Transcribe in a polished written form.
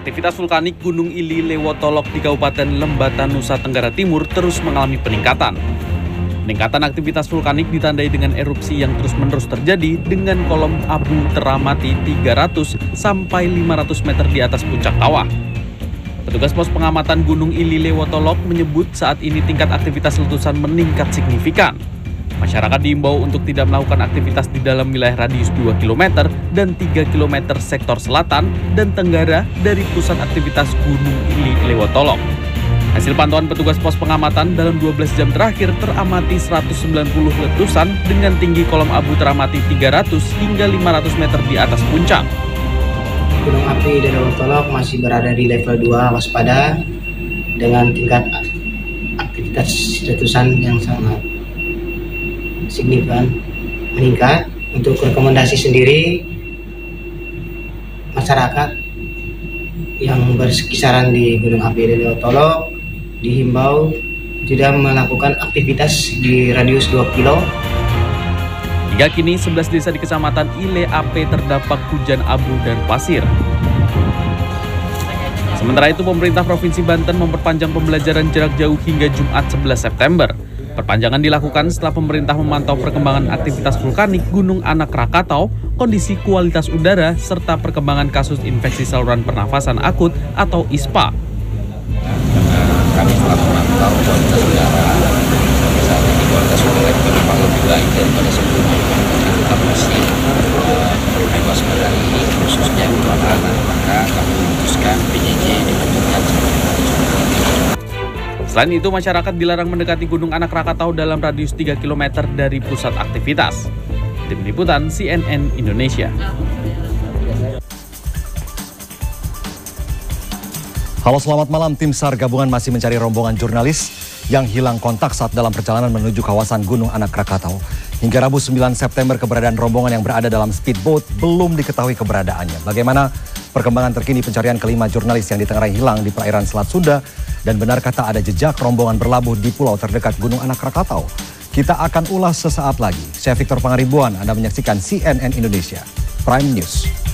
Aktivitas vulkanik Gunung Ili Lewotolok di Kabupaten Lembata, Nusa Tenggara Timur terus mengalami peningkatan. Peningkatan aktivitas vulkanik ditandai dengan erupsi yang terus-menerus terjadi dengan kolom abu teramati 300 sampai 500 meter di atas puncak kawah. Petugas pos pengamatan Gunung Ili Lewotolok menyebut saat ini tingkat aktivitas letusan meningkat signifikan. Masyarakat diimbau untuk tidak melakukan aktivitas di dalam wilayah radius 2 km dan 3 km sektor selatan dan tenggara dari pusat aktivitas Gunung Ili Lewotolok. Hasil pantauan petugas pos pengamatan dalam 12 jam terakhir teramati 190 letusan dengan tinggi kolom abu teramati 300 hingga 500 meter di atas puncak. Gunung api di Lewotolok masih berada di level 2 waspada dengan tingkat aktivitas letusan yang sangat signifikan meningkat. Untuk rekomendasi sendiri, masyarakat yang berkisaran di Gunung api di Lewotolok dihimbau tidak melakukan aktivitas di radius 2 kilo. Hingga kini 11 desa di Kecamatan Ile Ape terdampak hujan abu dan pasir. Sementara itu, pemerintah Provinsi Banten memperpanjang pembelajaran jarak jauh hingga Jumat 11 September. Perpanjangan dilakukan setelah pemerintah memantau perkembangan aktivitas vulkanik Gunung Anak Rakatau, kondisi kualitas udara, serta perkembangan kasus infeksi saluran pernafasan akut atau ISPA. Kami telah memantau kualitas udara. Sampai saat ini kualitas udara kita memang lebih baik daripada sebelumnya. Kita masih mewaspadai khususnya untuk anak-anak. Maka kami memutuskan PJJ dilanjutkan sampai dengan Jumat. Selain itu, masyarakat dilarang mendekati Gunung Anak Rakatau dalam radius 3 km dari pusat aktivitas. Tim Liputan CNN Indonesia. Halo, selamat malam. Tim SAR gabungan masih mencari rombongan jurnalis yang hilang kontak saat dalam perjalanan menuju kawasan Gunung Anak Rakatau. Hingga Rabu 9 September keberadaan rombongan yang berada dalam speedboat belum diketahui keberadaannya. Bagaimana perkembangan terkini pencarian kelima jurnalis yang ditengarai hilang di perairan Selat Sunda? Dan benarkah tak ada jejak rombongan berlabuh di pulau terdekat Gunung Anak Rakatau? Kita akan ulas sesaat lagi. Saya Victor Pangaribuan, Anda menyaksikan CNN Indonesia Prime News.